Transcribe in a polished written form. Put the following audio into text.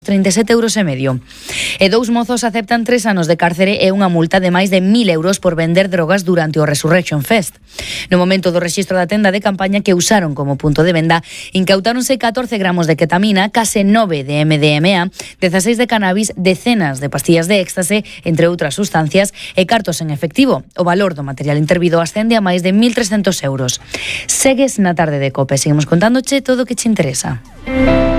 €37,5. E 2 mozos aceptan 3 anos de cárcere e unha multa de máis de 1.000 euros por vender drogas durante o Resurrection Fest. No momento do rexistro da tenda de campaña que usaron como punto de venda, incautáronse 14 gramos de ketamina, case 9 de MDMA, 16 de cannabis, decenas de pastillas de éxtase, entre outras sustancias, e cartos en efectivo. O valor do material intervido ascende a máis de 1.300 euros. Segues na tarde de COPE. Seguimos contándoche todo o que che interesa.